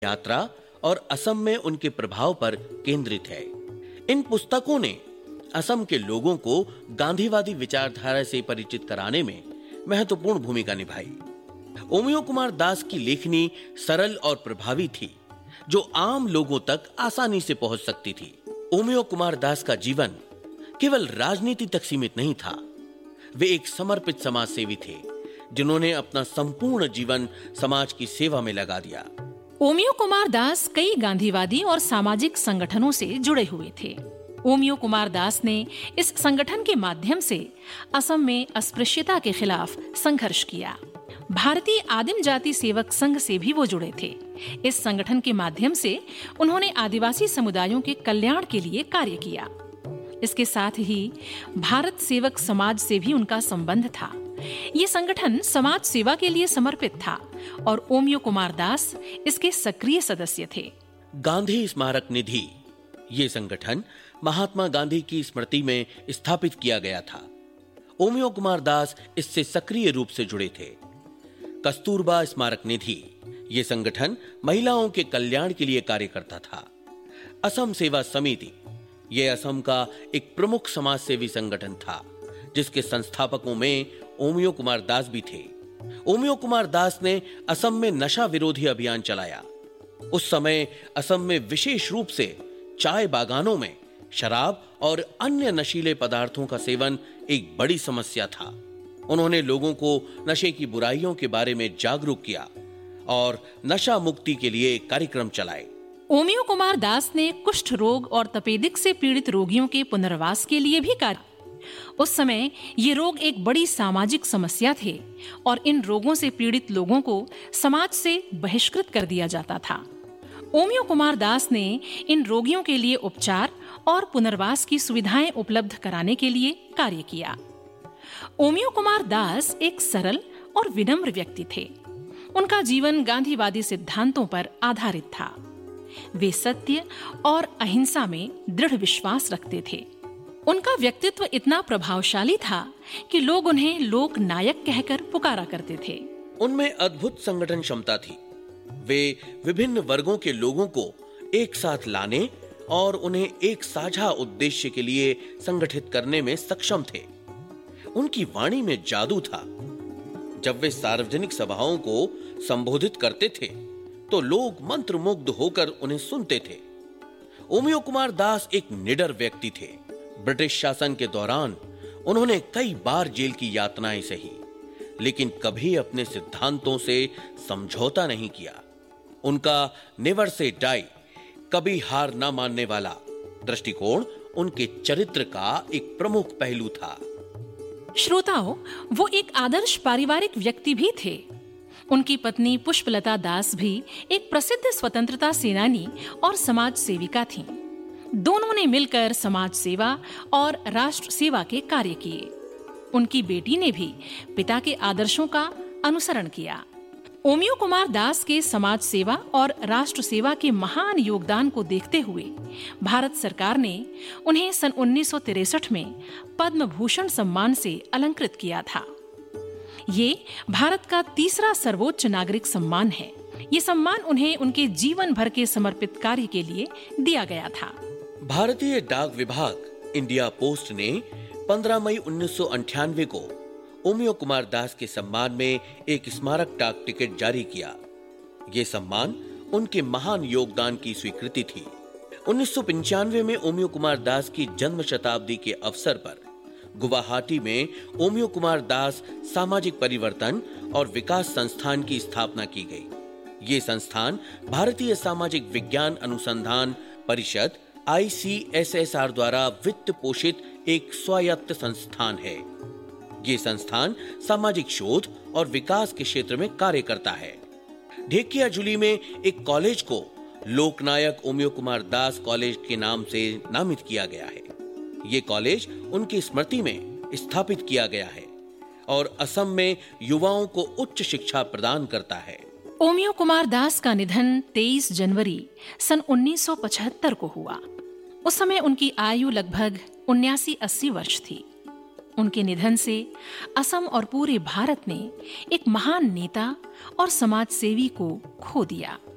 यात्रा और असम में उनके प्रभाव पर केंद्रित है। इन पुस्तकों ने असम के लोगों को गांधीवादी विचारधारा से परिचित कराने में महत्वपूर्ण भूमिका निभाई। ओमियो कुमार दास की लेखनी सरल और प्रभावी थी, जो आम लोगों तक आसानी से पहुंच सकती थी। ओमियो कुमार दास का जीवन केवल राजनीति तक सीमित नहीं था। वे एक समर्पित समाज सेवी थे, जिन्होंने अपना संपूर्ण जीवन समाज की सेवा में लगा दिया। ओमियो कुमार दास कई गांधीवादी और सामाजिक संगठनों से जुड़े हुए थे। ओमियो कुमार दास ने इस संगठन के माध्यम से असम में अस्पृश्यता के खिलाफ संघर्ष किया। भारतीय आदिम जाति सेवक संघ से भी वो जुड़े थे। इस संगठन के माध्यम से उन्होंने आदिवासी समुदायों के कल्याण के लिए कार्य किया। इसके साथ ही भारत सेवक समाज से भी उनका संबंध था। ये संगठन समाज सेवा के लिए समर्पित था और ओमियो कुमार दास इसके सक्रिय सदस्य थे। गांधी स्मारक निधि, ये संगठन महात्मा गांधी की स्मृति में स्थापित किया गया था। ओमियो कुमार दास इससे सक्रिय रूप से जुड़े थे। कस्तूरबा स्मारक निधि, ये संगठन महिलाओं के कल्याण के लिए कार्य करता था। असम सेवा समिति, ये असम का एक प्रमुख समाज सेवी संगठन था, जिसके संस्थापकों में ओमियो कुमार दास भी थे। ओमियो कुमार दास ने असम में नशा विरोधी अभियान चलाया। उस समय असम में विशेष रूप से चाय बागानों में शराब और अन्य नशीले पदार्थों का सेवन एक बड़ी समस्या था। उन्होंने लोगों को नशे की बुराइयों के बारे में जागरूक किया और नशा मुक्ति के लिए कार्यक्रम चलाए। ओमियो कुमार दास ने कुष्ठ रोग और तपेदिक से पीड़ित रोगियों के पुनर्वास के लिए भी कार्य। उस समय ये रोग एक बड़ी सामाजिक समस्या थे और इन रोगों से पीड़ित लोगों को समाज से बहिष्कृत कर दिया जाता था। ओमियो कुमार दास ने इन रोगियों के लिए उपचार और पुनर्वास की सुविधाएं उपलब्ध कराने के लिए कार्य किया। ओमियो कुमार दास एक सरल और विनम्र व्यक्ति थे। उनका जीवन गांधीवादी सिद्धांतों पर आधारित था। वे सत्य और अहिंसा में दृढ़ विश्वास रखते थे। उनका व्यक्तित्व इतना प्रभावशाली था कि लोग उन्हें लोक नायक कहकर पुकारा करते थे। उनमें अद्भुत संगठन क्षमता थी। वे विभिन्न वर्गों के लोगों को एक साथ लाने और उन्हें एक साझा उद्देश्य के लिए संगठित करने में सक्षम थे। उनकी वाणी में जादू था। जब वे सार्वजनिक सभाओं को संबोधित करते थे तो लोग मंत्रमुग्ध होकर उन्हें सुनते थे। ओमियो कुमार दास एक निडर व्यक्ति थे। ब्रिटिश शासन के दौरान उन्होंने कई बार जेल की यातनाएं सही, लेकिन कभी अपने सिद्धांतों से समझौता नहीं किया। उनका नेवर से डाई, कभी हार ना मानने वाला दृष्टिकोण उनके चरित्र का एक प्रमुख पहलू था। श्रोताओं, वो एक आदर्श पारिवारिक व्यक्ति भी थे। उनकी पत्नी पुष्पलता दास भी एक प्रसिद्ध स्वतंत्रता सेनानी और समाज सेविका थीं। दोनों ने मिलकर समाज सेवा और राष्ट्र सेवा के कार्य किए। उनकी बेटी ने भी पिता के आदर्शों का अनुसरण किया। ओमियो कुमार दास के समाज सेवा और राष्ट्र सेवा के महान योगदान को देखते हुए भारत सरकार ने उन्हें सन 1963 में पद्म भूषण सम्मान से अलंकृत किया था। ये भारत का तीसरा सर्वोच्च नागरिक सम्मान है। ये सम्मान उन्हें उनके जीवन भर के समर्पित कार्य के लिए दिया गया था। भारतीय डाक विभाग इंडिया पोस्ट ने 15 मई 1998 को ओमियो कुमार दास के सम्मान में एक स्मारक डाक टिकट जारी किया। ये सम्मान उनके महान योगदान की स्वीकृति थी। 1995 में ओमियो कुमार दास की जन्म शताब्दी के अवसर पर गुवाहाटी में ओमियो कुमार दास सामाजिक परिवर्तन और विकास संस्थान की स्थापना की गई। ये संस्थान भारतीय सामाजिक विज्ञान अनुसंधान परिषद ICSSR द्वारा वित्त पोषित एक स्वायत्त संस्थान है। ये संस्थान सामाजिक शोध और विकास के क्षेत्र में कार्य करता है। ढेकियाजुली में एक कॉलेज को लोकनायक ओमियो कुमार दास कॉलेज के नाम से नामित किया गया है। ये कॉलेज उनकी स्मृति में स्थापित किया गया है और असम में युवाओं को उच्च शिक्षा प्रदान करता है। ओमियो कुमार दास का निधन 23 जनवरी सन 1975 को हुआ। उस समय उनकी आयु लगभग 79-80 वर्ष थी। उनके निधन से असम और पूरे भारत ने एक महान नेता और समाज सेवी को खो दिया।